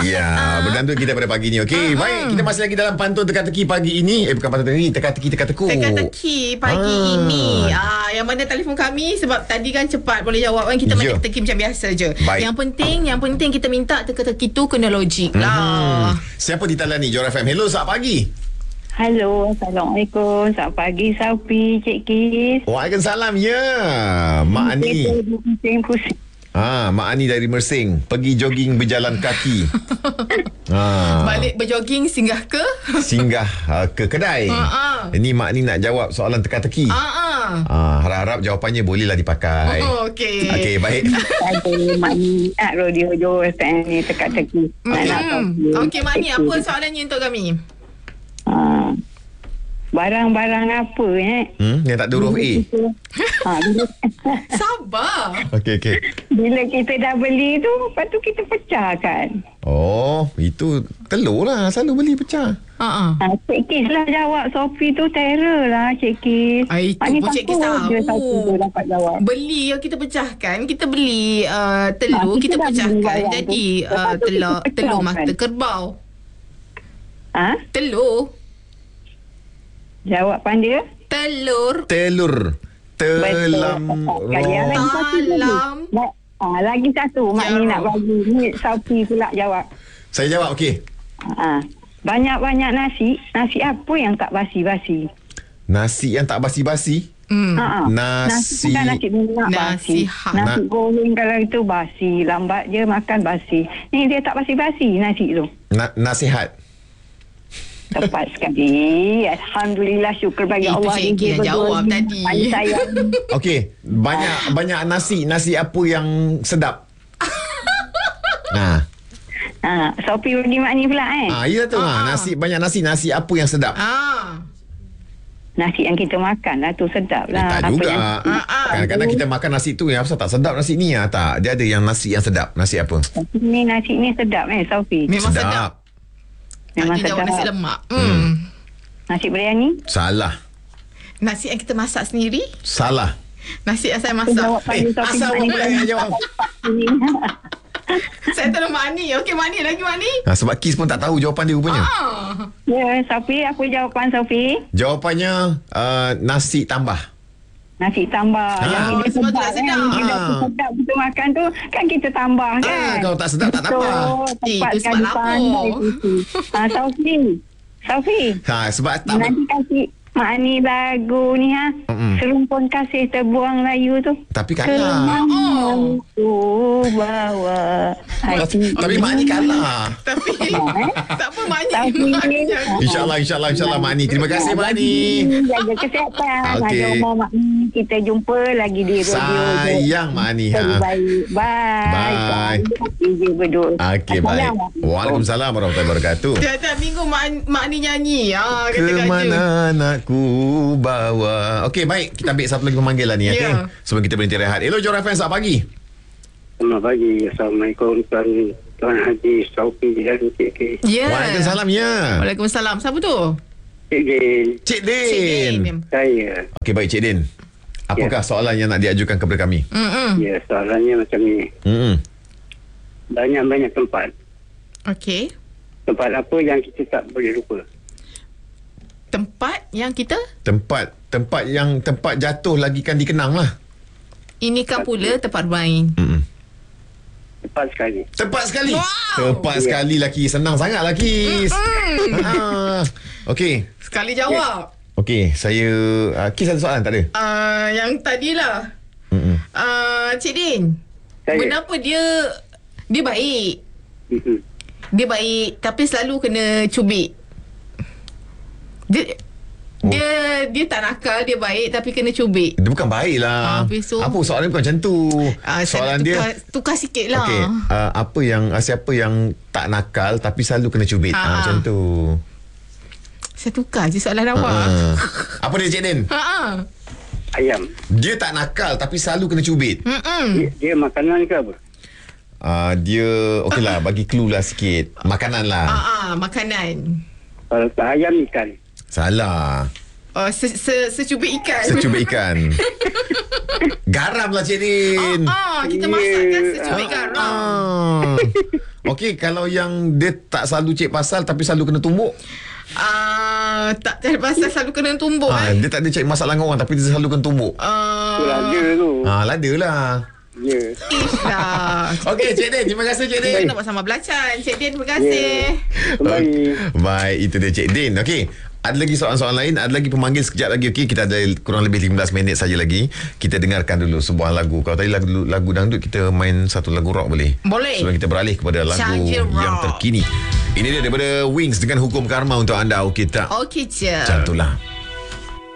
Ya, berdantun kita pada pagi ni. Okey, baik. Kita masih lagi dalam pantun teka-teki pagi ini. Bukan pantun teka-teki, teka-teki teka-teku. Teka-teki pagi ini. Yang mana telefon kami sebab tadi kan cepat boleh jawab kan. Kita main teka-teki macam biasa je. Baik. Yang penting kita minta teka-teki tu kena logik lah. Siapa di talian ni? Johor FM. Hello, selamat pagi. Halo, Assalamualaikum. Selamat pagi, Saufi, Cik Kis. Waalaikumsalam. Ya, Mak Ani. Pusing-pusing. Mak Ani dari Mersing. Pergi jogging berjalan kaki. Balik berjoging singgah ke? Singgah ke kedai. Ini Mak Ani nak jawab soalan teka-teki. Harap-harap jawapannya bolehlah dipakai. Okey. Okey, baik. Ada Mak Ni nak rodeo Johor FM ni teka-teki. Okey, Mak Ni, apa soalannya untuk kami? Barang-barang apa Yang tak ada huruf A. Sabar. Okey. Bila kita dah beli tu, lepas tu kita pecahkan. Oh, itu telur lah. Selalu beli pecah. Cik Kis lah jawab. Sophie tu terror lah, Cik Kis. Itu pun Cik Kis tahu. Dapat jawab. Beli yang kita pecahkan. Kita beli telur, kita pecahkan. Jadi telur mata kerbau. Telur. Jawapan dia? Telur. Telam. Lagi satu Mak Ni nak bagi. Ni Sophie pula jawab. Saya jawab, okey. Banyak-banyak nasi. Nasi apa yang tak basi-basi? Nasi yang tak basi-basi? Nasi minyak basi. Nasi goreng kalau itu basi. Lambat je makan basi. Ni dia tak basi-basi nasi tu. Nasihat. Tepat sekali. Alhamdulillah, syukur bagi Allah. Itu Cik yang jawab tadi. Okey, banyak nasi apa yang sedap? Sophie bagi Mak Ni pula Ya tu banyak nasi apa yang sedap? Nasi yang kita makan lah tu sedap lah. Tak juga. Kadang-kadang kita makan nasi tu yang tak sedap nasi ni tak. Dia ada yang nasi yang sedap. Nasi apa? Nasi ni sedap Sophie. Memang sedap. Memang sedap. Nasi lemak. Nasi biryani? Salah. Nasi yang kita masak sendiri? Salah. Nasi yang saya masak. Asal pula yang jawab. Saya tahu Mak Ni. Okey, Mak Ni lagi, Mak Ni. Sebab Kis pun tak tahu jawapan dia rupanya. Ya, Sophie, apa jawapan Sophie? Jawapannya nasi tambah. Nasi tambah. Yang sebab tu tak sedap. Sedap kita makan tu kan kita tambah kan. Kalau tak sedap tak tambah. Tepat itu sebab lapar. Sophie. Sebab tak nanti kasih Mak Ni lagu ni Serumpun kasih terbuang layu tu. Tapi kalah. Bawa tapi Mak Ni kalah. Tapi tak apa, Mak Ni. InsyaAllah Mak Ni. Terima kasih Mak Ni. Jaga kesihatan. Ada umur Mak Ni. Kita jumpa lagi di radio. Sayang Mak Ni. Baik. Bye. Okey, baik. Waalaikumsalam warahmatullahi wabarakatuh. Tiap-tiap minggu Mak Ni nyanyi. Kemana nak ku bawa. Okey, baik. Kita ambil satu lagi pemanggilan ni. Okay? Sebelum kita berhenti rehat. Hello, Johor FM. Selamat pagi. Selamat pagi. Assalamualaikum Tuan Haji Saufi dan Cik K. Waalaikumsalam. Waalaikumsalam. Siapa tu? Cik Din. Saya. Okey, baik Cik Din. Apakah soalan yang nak diajukan kepada kami? Ya, soalannya macam ni. Banyak-banyak tempat. Okey. Tempat apa yang kita tak boleh lupa? Tempat yang kita? Tempat jatuh lagi kan dikenang lah. Ini kan pula tempat bermain. Tepat sekali. Wow. Tepat sekali laki. Senang sangat laki. Okey. Sekali jawab. Okey, saya Kis ada soalan tak ada? Yang tadilah. Cik Din. Kenapa dia baik? Dia baik tapi selalu kena cubit. Dia tak nakal, dia baik tapi kena cubit. Dia bukan baik lah. Apa soalan bukan macam tu. Soalan dia tukar sikit lah. Okey, siapa yang tak nakal tapi selalu kena cubit. Macam tu. Saya tukar je soalan awak. Apa dia Cik Din? Ayam. Dia tak nakal tapi selalu kena cubit. Dia makanan ke apa? Dia okeylah, bagi clue lah sikit. Makanan lah. Makanan. Kalau tak ayam, ikan. Salah. Secubit ikan. Garam lah Cik Din. Kita masakkan secubit garam. Okey, kalau yang dia tak selalu cek pasal tapi selalu kena tumbuk. Tak cari pasal selalu kena tumbuk. Dia tak ada cek masalah dengan orang tapi dia selalu kena tumbuk. Tu lada tu. Lada lah. Ya. Ish lah. Okey, Cik Din. Terima kasih, Cik Din. Nak buat sama belacan. Cik Din, terima kasih. Baik, itu dia Cik Din. Okey. Ada lagi soalan-soalan lain. Ada lagi pemanggil sekejap lagi. Okey, kita ada kurang lebih 15 minit saja lagi. Kita dengarkan dulu sebuah lagu. Kalau tadi lagu dangdut, kita main satu lagu rock boleh? Boleh. Sebelum kita beralih kepada lagu yang terkini. Ini dia daripada Wings dengan Hukum Karma untuk anda. Okey tak? Okey je. Macam itulah.